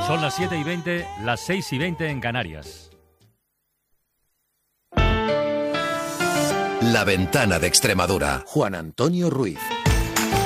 Son las 7:20, las 6:20 en Canarias. La Ventana de Extremadura. Juan Antonio Ruiz.